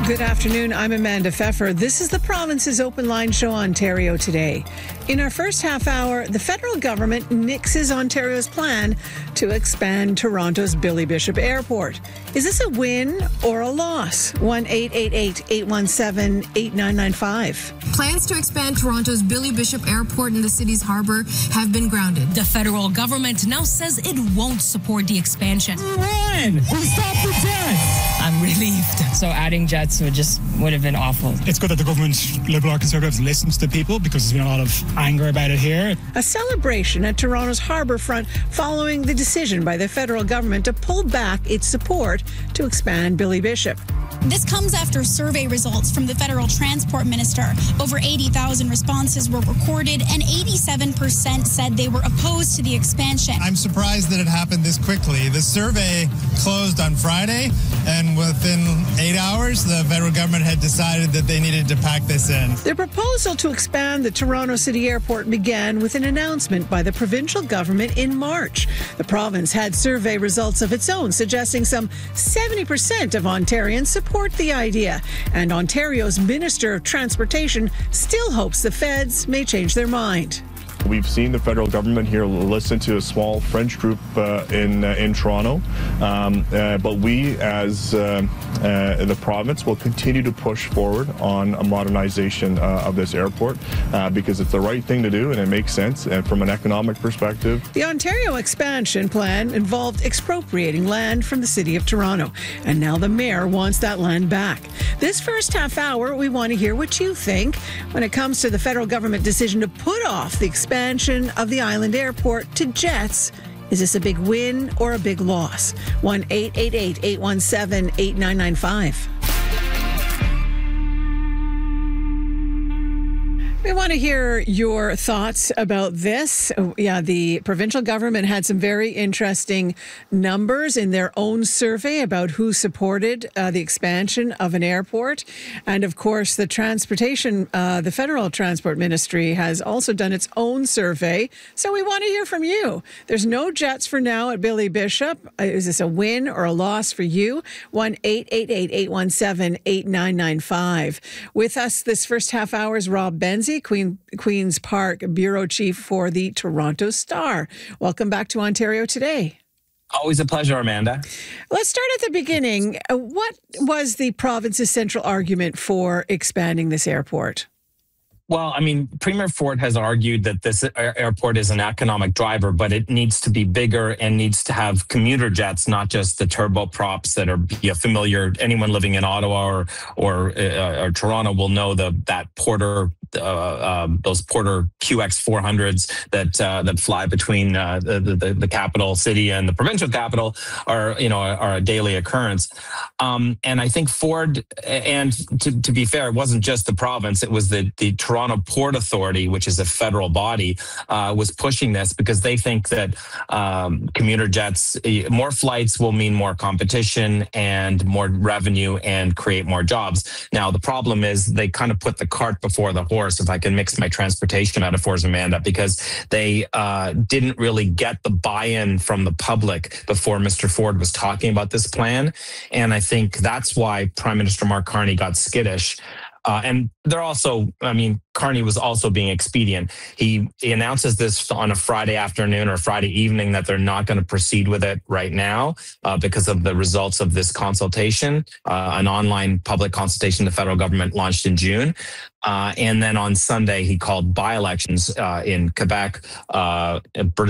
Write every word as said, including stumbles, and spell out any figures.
Good afternoon. I'm Amanda Pfeffer. This is the Province's Open Line Show, Ontario Today. In our first half hour, the federal government nixes Ontario's plan to expand Toronto's Billy Bishop Airport. Is this a win or a loss? one eight eight eight, eight one seven, eight nine nine five. Plans to expand Toronto's Billy Bishop Airport in the city's harbour have been grounded. The federal government now says it won't support the expansion. Run! We stopped the jets! I'm relieved. So adding jets would just would have been awful. It's good that the government, Liberal or Conservatives, listens to people because there's been a lot of anger about it here. A celebration at Toronto's harbour front following the decision by the federal government to pull back its support to expand Billy Bishop. This comes after survey results from the federal transport minister. Over eighty thousand responses were recorded and eighty-seven percent said they were opposed to the expansion. I'm surprised that it happened this quickly. The survey closed on Friday, and within eight hours, the federal government had decided that they needed to pack this in. The proposal to expand the Toronto City Airport began with an announcement by the provincial government in March. The province had survey results of its own suggesting some seventy percent of Ontarians support the idea, and Ontario's Minister of Transportation still hopes the feds may change their mind. We've seen the federal government here listen to a small French group uh, in uh, in Toronto, um, uh, but we as uh, uh, the province will continue to push forward on a modernization uh, of this airport uh, because it's the right thing to do and it makes sense. And from an economic perspective, the Ontario expansion plan involved expropriating land from the City of Toronto, and now the mayor wants that land back. This first half hour, we want to hear what you think when it comes to the federal government decision to put off the expansion expansion of the island airport to jets. Is this a big win or a big loss? one eight eight eight, eight one seven, eight nine nine five. We want to hear your thoughts about this. Yeah, the provincial government had some very interesting numbers in their own survey about who supported uh, the expansion of an airport. And of course, the transportation, uh, the federal transport ministry has also done its own survey. So we want to hear from you. There's no jets for now at Billy Bishop. Is this a win or a loss for you? one eight eight eight, eight one seven, eight nine nine five. With us this first half hour is Rob Benzie, Queen, Queen's Park Bureau Chief for the Toronto Star. Welcome back to Ontario Today. Always a pleasure, Amanda. Let's start at the beginning. What was the province's central argument for expanding this airport? Well, I mean, Premier Ford has argued that this airport is an economic driver, but it needs to be bigger and needs to have commuter jets, not just the turboprops that are yeah, familiar. Anyone living in Ottawa or or, uh, or Toronto will know the that Porter. Uh, um, those Porter Q X four hundreds that uh, that fly between uh, the, the the capital city and the provincial capital are you know are a daily occurrence, um, and I think Ford and to, to be fair, it wasn't just the province; it was the the Toronto Port Authority, which is a federal body, uh, was pushing this because they think that um, commuter jets, more flights will mean more competition and more revenue and create more jobs. Now the problem is they kind of put the cart before the horse. If I can mix my transportation metaphors, Amanda, because they uh, didn't really get the buy-in from the public before Mister Ford was talking about this plan. And I think that's why Prime Minister Mark Carney got skittish. Uh, and they're also, I mean, Carney was also being expedient. He, he announces this on a Friday afternoon or Friday evening that they're not going to proceed with it right now uh, because of the results of this consultation, uh, an online public consultation the federal government launched in June. Uh, and then on Sunday, he called by-elections uh, in Quebec, uh, British